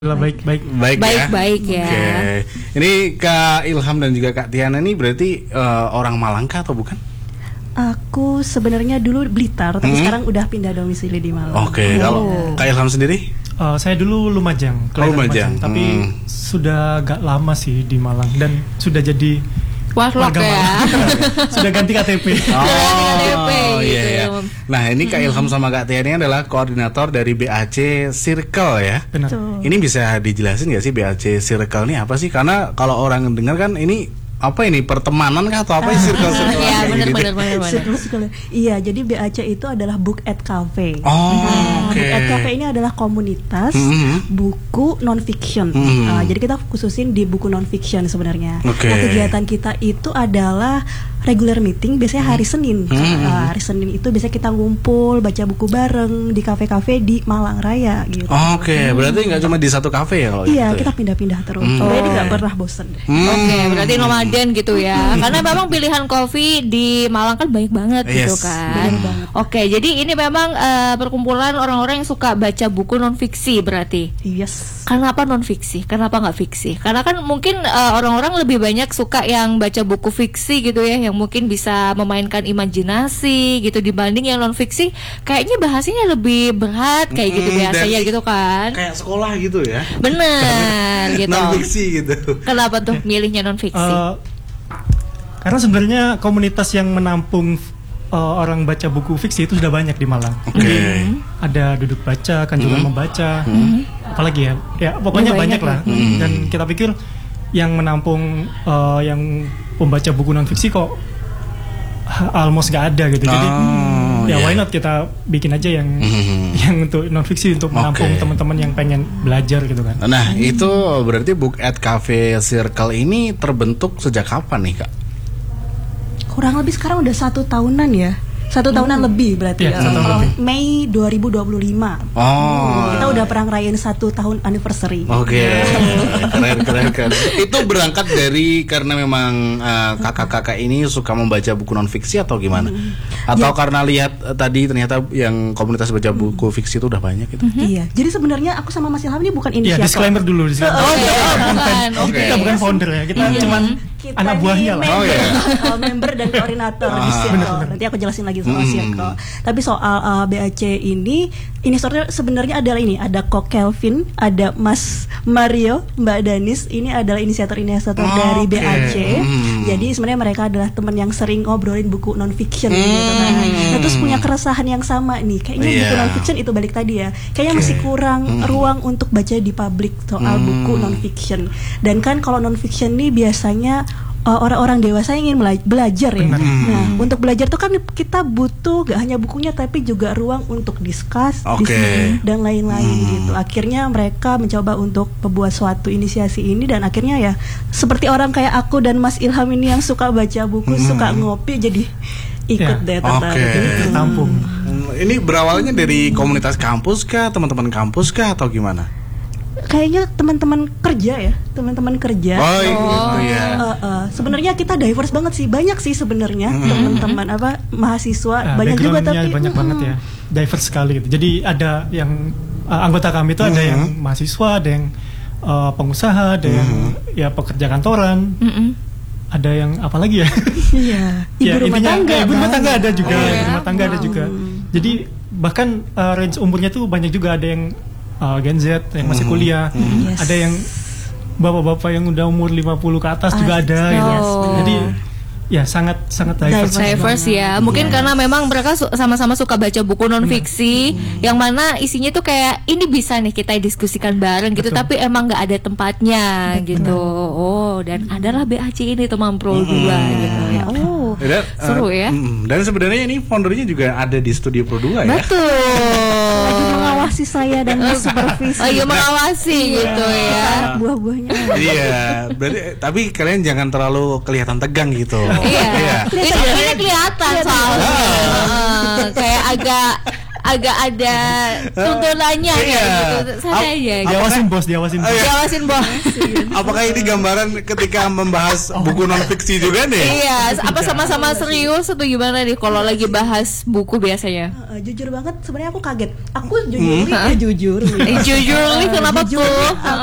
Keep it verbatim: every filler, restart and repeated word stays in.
Baik, baik, baik, baik, ya. baik ya. Oke, ini Kak Ilham dan juga Kak Tiana ini berarti uh, orang Malang kah atau bukan? Aku sebenarnya dulu Blitar, tapi Hmm. sekarang udah pindah domisili di Malang. Oke, Oh. kalau Kak Ilham sendiri? Uh, saya dulu Lumajang, kelahiran Lumajang, tapi hmm. sudah agak lama sih di Malang dan sudah jadi Warlock warga ya. Malang. Sudah ganti K T P. Oh, gitu. iya, iya. Nah, ini Kak Ilham sama Kak Tiana ini adalah koordinator dari B A C Circle ya. Benar. Betul. Ini bisa dijelasin nggak sih B A C Circle ini apa sih? Karena kalau orang dengar kan ini apa ini pertemanan kah atau apa sih circle-circle Iya, kayak benar gitu? benar benar benar. Circle-circle. Iya, jadi B A C itu adalah Book at Cafe. Oh, Nah, oke. Book at Cafe ini adalah komunitas Mhm. buku non-fiction. Mhm. Nah, jadi kita khususin di buku non-fiction sebenarnya. Oke. Nah, kegiatan kita itu adalah regular meeting, biasanya hari Senin. Mhm. Nah, hari Senin itu biasanya kita ngumpul, baca buku bareng di kafe-kafe di Malang Raya gitu. Oke, berarti nggak cuma di satu kafe ya kalau Iya, gitu kita ya? pindah-pindah terus. Hmm. Jadi Oh. nggak pernah bosan deh. Hmm. Oke, berarti nomaden gitu ya. Karena memang pilihan kopi di Malang kan banyak banget gitu Yes, kan. benar banget. Oke, jadi ini memang eh, perkumpulan orang-orang yang suka baca buku non fiksi berarti. Yes. Kenapa non fiksi? Kenapa nggak fiksi? Karena kan mungkin eh, orang-orang lebih banyak suka yang baca buku fiksi gitu ya, yang mungkin bisa memainkan imajinasi gitu dibanding yang non fiksi. Kayaknya bahasanya lebih berat kayak gitu Mm, biasanya dan gitu kan. Kayak sekolah gitu ya. Bener gitu. Non fiksi gitu. Kenapa tuh milihnya non fiksi? Uh, karena sebenarnya komunitas yang menampung uh, orang baca buku fiksi itu sudah banyak di Malang. Oke. Jadi ada duduk baca, kan juga Mhm. membaca, apalagi ya, ya Oh, pokoknya banyak banyak lah. ya. Dan kita pikir yang menampung uh, yang pembaca buku non fiksi kok ha- almost gak ada gitu. Jadi Oh, ya iya. why not kita bikin aja yang Mhm. yang untuk non fiksi untuk menampung Oke. teman-teman yang pengen belajar gitu kan. Nah, itu berarti Book at Cafe Circle ini terbentuk sejak kapan nih, Kak? Kurang lebih sekarang udah satu tahunan ya. Satu tahunan lebih berarti Iya, ya. satu tahun Kalau lebih. Mei dua ribu dua puluh lima. Oh. Kita udah pernah ngerayain satu tahun anniversary. Oke, keren keren keren. Itu berangkat dari karena memang uh, kakak-kakak ini suka membaca buku non fiksi atau gimana? Atau Ya. karena lihat uh, tadi ternyata yang komunitas baca buku fiksi itu udah banyak gitu? Iya. Jadi sebenarnya aku sama Mas Ilham ini bukan Ya inisiator. disclaimer dulu disclaimer. Oh, iya, bukan. Oke. Kita bukan founder ya, kita Iya. cuman Kita anak nih buahnya lah. member, Oh, iya. uh, member dan koordinator di Ah. Circle. Bener-bener. Nanti aku jelasin lagi soal Hmm. Circle. Tapi soal uh, B A C ini, inisiatornya sebenarnya adalah ini, ada Kok Kelvin, ada Mas Mario, Mbak Danis. Ini adalah inisiator-inisiator Oh, dari oke. B A C. Hmm. Jadi sebenarnya mereka adalah teman yang sering ngobrolin buku non fiction gitu Hmm. kan. Nah, terus punya keresahan yang sama nih. Kayaknya Iya. buku non fiction itu balik tadi ya. Kayaknya Oke. masih kurang Hmm. ruang untuk baca di publik soal Hmm. buku non fiction. Dan kan kalau non fiction nih biasanya uh, orang-orang dewasa yang ingin bela- belajar ya. Benar. Nah, untuk belajar tuh kan kita butuh gak hanya bukunya tapi juga ruang untuk discuss, Oke. diskusi, dan lain-lain Hmm. gitu. Akhirnya mereka mencoba untuk membuat suatu inisiasi ini dan akhirnya ya seperti orang kayak aku dan Mas Ilham ini yang suka baca buku, Hmm. suka ngopi jadi ikut Ya. deh tertarik Oke. gitu. Tampung. Hmm, Ini berawalnya dari komunitas kampus kah, teman-teman kampus kah atau gimana? Kayaknya teman-teman kerja ya, teman-teman kerja. Oh, gitu ya. Uh, uh, sebenarnya kita diverse banget sih, banyak sih sebenarnya teman-teman apa mahasiswa Nah, banyak juga backgroundnya tapi banyak mm, banget ya, diverse sekali gitu. Jadi ada yang uh, anggota kami itu ada Mhm. yang mahasiswa, ada yang uh, pengusaha, ada yang ya pekerja kantoran, Mm-mm. ada yang apa lagi ya? Iya, ibu Ya, rumah intinya, tangga. eh, ibu rumah Bang. tangga ada juga, Oh, ibu ya? rumah tangga ada Wow. juga. Jadi bahkan uh, range umurnya tuh banyak juga, ada yang uh, Gen Z yang masih Mhm. kuliah, Yes. ada yang bapak-bapak yang udah umur lima puluh ke atas juga Ah, ada. yes, gitu. benar. Jadi ya sangat sangat diverse. Diverse. Diverse ya, mungkin karena memang mereka su- sama-sama suka baca buku non fiksi, yang mana isinya tuh kayak ini bisa nih kita diskusikan bareng gitu, Betul. tapi emang nggak ada tempatnya gitu. Oh, dan adalah B A C ini teman Pro dua gitu ya. Oh, Dan, seru uh, ya. mm, Dan sebenarnya ini foundernya juga ada di Studio Pro dua ya. Lagi Betul. mengawasi saya dan supervisi. Oh iya, mengawasi gitu ya. Buah-buahnya. Iya, berarti tapi kalian jangan terlalu kelihatan tegang gitu. Iya. Iya. Ini ini kelihatan soalnya. Heeh, kayak agak agak ada tuntunannya ya Iya. gitu. Santai Ap- aja. Gitu. Diawasin bos, diawasin bos. Jawasin bos. Apakah ini gambaran ketika membahas buku non fiksi juga nih? Iya, apa sama-sama serius atau gimana nih kalau lagi bahas buku biasanya? Uh, jujur banget sebenarnya aku kaget. Aku jujur, ya jujur. Eh, jujur nih kenapa Jujur, tuh?